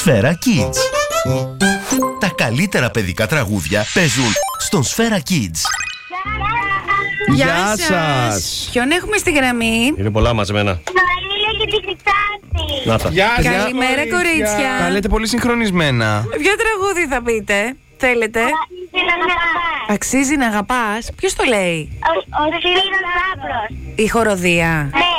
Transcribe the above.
Σφαίρα Kids. Τα καλύτερα παιδικά τραγούδια παίζουν στον Σφαίρα Kids. Γεια σας. Ποιον έχουμε στη γραμμή? Είναι πολλά μαζεμένα. Μαρίλα και τη Χρυσάτη. Να τα. Γεια σας. Καλημέρα, κορίτσια. Τα λέτε πολύ συγχρονισμένα. Ποιο τραγούδι θα πείτε? Θέλετε? Αξίζει να αγαπάς. Αξίζει να αγαπάς. Ποιος το λέει? Ο Σπύρος Λάμπρος. Η χοροδία. Ναι.